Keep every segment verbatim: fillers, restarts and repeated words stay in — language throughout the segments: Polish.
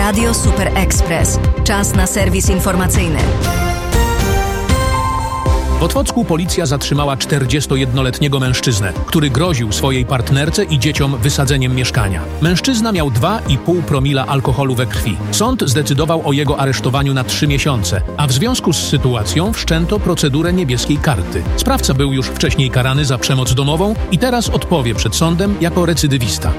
Radio Super Express. Czas na serwis informacyjny. W Otwocku policja zatrzymała czterdziestojednoletniego mężczyznę, który groził swojej partnerce i dzieciom wysadzeniem mieszkania. Mężczyzna miał dwa i pół promila alkoholu we krwi. Sąd zdecydował o jego aresztowaniu na trzy miesiące, a w związku z sytuacją wszczęto procedurę niebieskiej karty. Sprawca był już wcześniej karany za przemoc domową i teraz odpowie przed sądem jako recydywista.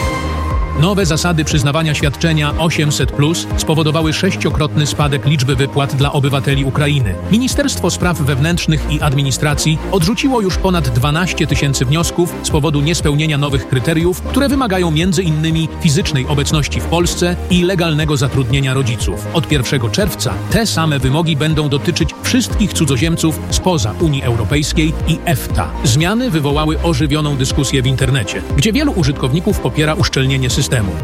Nowe zasady przyznawania świadczenia osiemset plus spowodowały sześciokrotny spadek liczby wypłat dla obywateli Ukrainy. Ministerstwo Spraw Wewnętrznych i Administracji odrzuciło już ponad dwanaście tysięcy wniosków z powodu niespełnienia nowych kryteriów, które wymagają między innymi fizycznej obecności w Polsce i legalnego zatrudnienia rodziców. Od pierwszego czerwca te same wymogi będą dotyczyć wszystkich cudzoziemców spoza Unii Europejskiej i EFTA. Zmiany wywołały ożywioną dyskusję w internecie, gdzie wielu użytkowników popiera uszczelnienie systemu. Systemu.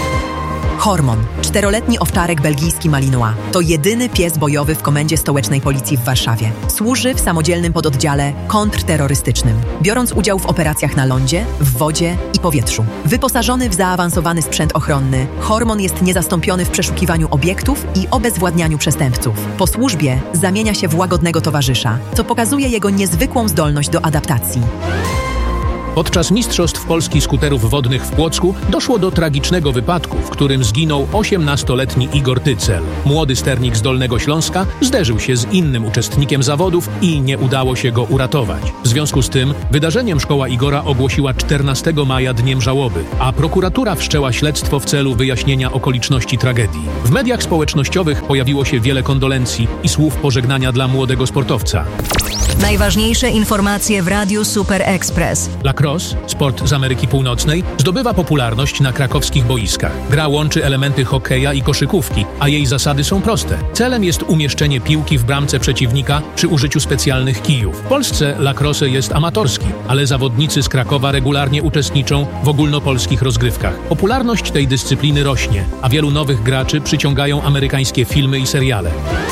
Hormon, czteroletni owczarek belgijski Malinois, to jedyny pies bojowy w Komendzie Stołecznej Policji w Warszawie. Służy w samodzielnym pododdziale kontrterrorystycznym, biorąc udział w operacjach na lądzie, w wodzie i powietrzu. Wyposażony w zaawansowany sprzęt ochronny, Hormon jest niezastąpiony w przeszukiwaniu obiektów i obezwładnianiu przestępców. Po służbie zamienia się w łagodnego towarzysza, co pokazuje jego niezwykłą zdolność do adaptacji. Podczas Mistrzostw Polski skuterów wodnych w Płocku doszło do tragicznego wypadku, w którym zginął osiemnastoletni Igor Tycel. Młody sternik z Dolnego Śląska zderzył się z innym uczestnikiem zawodów i nie udało się go uratować. W związku z tym wydarzeniem szkoła Igora ogłosiła czternastego maja dniem żałoby, a prokuratura wszczęła śledztwo w celu wyjaśnienia okoliczności tragedii. W mediach społecznościowych pojawiło się wiele kondolencji i słów pożegnania dla młodego sportowca. Najważniejsze informacje w Radiu Super Express. Lacrosse, sport z Ameryki Północnej, zdobywa popularność na krakowskich boiskach. Gra łączy elementy hokeja i koszykówki, a jej zasady są proste. Celem jest umieszczenie piłki w bramce przeciwnika przy użyciu specjalnych kijów. W Polsce lacrosse jest amatorski, ale zawodnicy z Krakowa regularnie uczestniczą w ogólnopolskich rozgrywkach. Popularność tej dyscypliny rośnie, a wielu nowych graczy przyciągają amerykańskie filmy i seriale.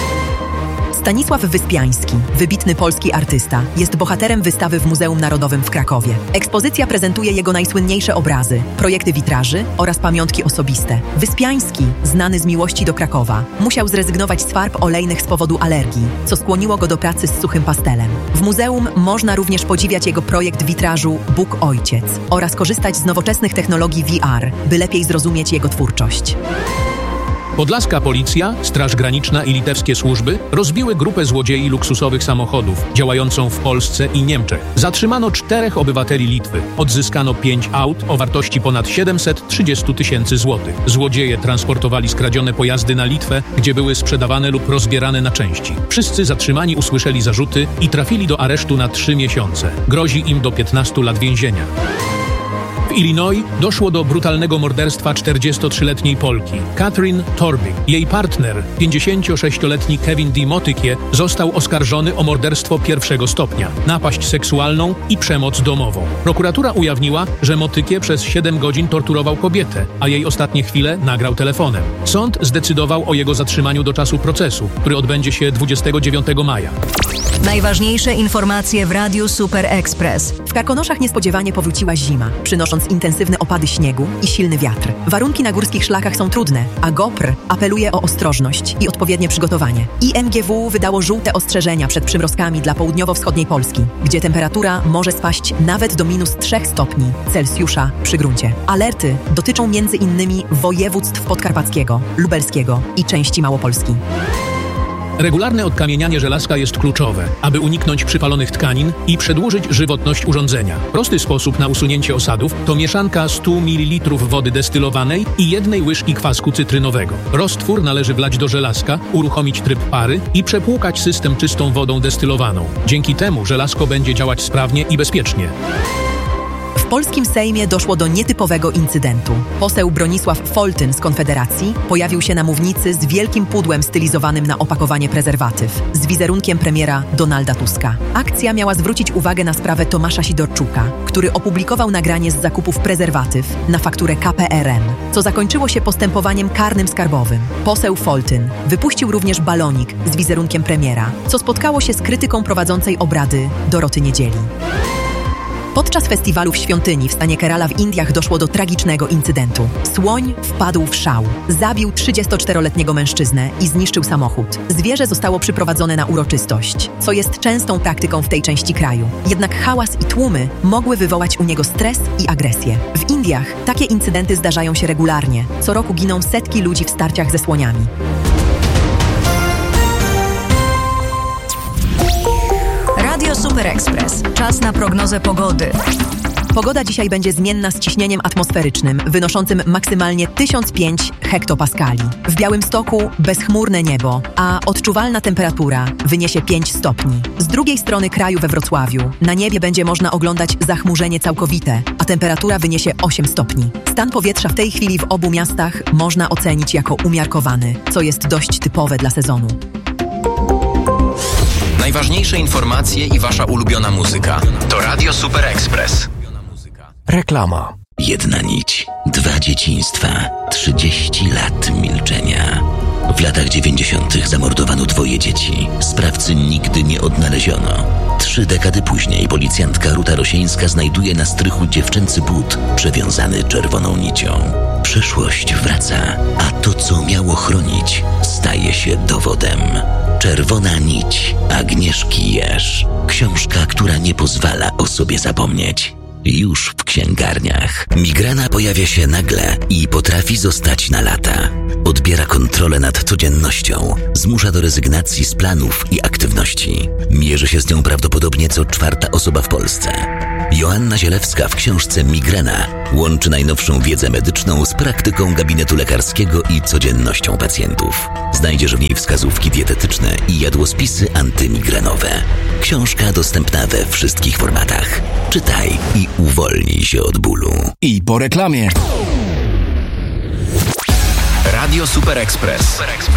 Stanisław Wyspiański, wybitny polski artysta, jest bohaterem wystawy w Muzeum Narodowym w Krakowie. Ekspozycja prezentuje jego najsłynniejsze obrazy, projekty witraży oraz pamiątki osobiste. Wyspiański, znany z miłości do Krakowa, musiał zrezygnować z farb olejnych z powodu alergii, co skłoniło go do pracy z suchym pastelem. W muzeum można również podziwiać jego projekt witrażu Bóg Ojciec oraz korzystać z nowoczesnych technologii V R, by lepiej zrozumieć jego twórczość. Podlaska policja, Straż Graniczna i litewskie służby rozbiły grupę złodziei luksusowych samochodów działającą w Polsce i Niemczech. Zatrzymano czterech obywateli Litwy. Odzyskano pięć aut o wartości ponad siedemset trzydzieści tysięcy złotych. Złodzieje transportowali skradzione pojazdy na Litwę, gdzie były sprzedawane lub rozbierane na części. Wszyscy zatrzymani usłyszeli zarzuty i trafili do aresztu na trzy miesiące. Grozi im do piętnastu lat więzienia. W Illinois doszło do brutalnego morderstwa czterdziestotrzyletniej Polki, Katrin Torbig. Jej partner, pięćdziesięciosześcioletni Kevin D. Motykie, został oskarżony o morderstwo pierwszego stopnia, napaść seksualną i przemoc domową. Prokuratura ujawniła, że Motykie przez siedem godzin torturował kobietę, a jej ostatnie chwile nagrał telefonem. Sąd zdecydował o jego zatrzymaniu do czasu procesu, który odbędzie się dwudziestego dziewiątego maja. Najważniejsze informacje w Radiu Super Express. W Karkonoszach niespodziewanie powróciła zima, przynosząc intensywne opady śniegu i silny wiatr. Warunki na górskich szlakach są trudne, a GOPR apeluje o ostrożność i odpowiednie przygotowanie. I M G W wydało żółte ostrzeżenia przed przymrozkami dla południowo-wschodniej Polski, gdzie temperatura może spaść nawet do minus trzech stopni Celsjusza przy gruncie. Alerty dotyczą między innymi województw podkarpackiego, lubelskiego i części Małopolski. Regularne odkamienianie żelazka jest kluczowe, aby uniknąć przypalonych tkanin i przedłużyć żywotność urządzenia. Prosty sposób na usunięcie osadów to mieszanka stu mililitrów wody destylowanej i jednej łyżki kwasku cytrynowego. Roztwór należy wlać do żelazka, uruchomić tryb pary i przepłukać system czystą wodą destylowaną. Dzięki temu żelazko będzie działać sprawnie i bezpiecznie. W polskim Sejmie doszło do nietypowego incydentu. Poseł Bronisław Foltyn z Konfederacji pojawił się na mównicy z wielkim pudłem stylizowanym na opakowanie prezerwatyw, z wizerunkiem premiera Donalda Tuska. Akcja miała zwrócić uwagę na sprawę Tomasza Sidorczuka, który opublikował nagranie z zakupów prezerwatyw na fakturę K P R M, co zakończyło się postępowaniem karnym skarbowym. Poseł Foltyn wypuścił również balonik z wizerunkiem premiera, co spotkało się z krytyką prowadzącej obrady Doroty Niedzieli. Podczas festiwalu w świątyni w stanie Kerala w Indiach doszło do tragicznego incydentu. Słoń wpadł w szał, zabił trzydziestoczteroletniego mężczyznę i zniszczył samochód. Zwierzę zostało przyprowadzone na uroczystość, co jest częstą praktyką w tej części kraju. Jednak hałas i tłumy mogły wywołać u niego stres i agresję. W Indiach takie incydenty zdarzają się regularnie. Co roku giną setki ludzi w starciach ze słoniami. Radio Super Express. Czas na prognozę pogody. Pogoda dzisiaj będzie zmienna z ciśnieniem atmosferycznym, wynoszącym maksymalnie tysiąc pięć hektopaskali. W Białymstoku bezchmurne niebo, a odczuwalna temperatura wyniesie pięć stopni. Z drugiej strony kraju we Wrocławiu na niebie będzie można oglądać zachmurzenie całkowite, a temperatura wyniesie osiem stopni. Stan powietrza w tej chwili w obu miastach można ocenić jako umiarkowany, co jest dość typowe dla sezonu. Najważniejsze informacje i wasza ulubiona muzyka to Radio Super Express. Reklama. Jedna nić, dwa dzieciństwa, trzydzieści lat milczenia. W latach dziewięćdziesiątych zamordowano dwoje dzieci. Sprawcy nigdy nie odnaleziono. Trzy dekady później policjantka Ruta Rosieńska znajduje na strychu dziewczęcy but przewiązany czerwoną nicią. Przeszłość wraca, a to, co miało chronić, staje się dowodem. Czerwona nić Agnieszki Jerz. Książka, która nie pozwala o sobie zapomnieć. Już w księgarniach. Migrena pojawia się nagle i potrafi zostać na lata. Odbiera kontrolę nad codziennością. Zmusza do rezygnacji z planów i aktywności. Mierzy się z nią prawdopodobnie co czwarta osoba w Polsce. Joanna Zielewska w książce Migrena łączy najnowszą wiedzę medyczną z praktyką gabinetu lekarskiego i codziennością pacjentów. Znajdziesz w niej wskazówki dietetyczne i jadłospisy antymigrenowe. Książka dostępna we wszystkich formatach. Czytaj i uwolnij się od bólu. I po reklamie. Radio Super Express.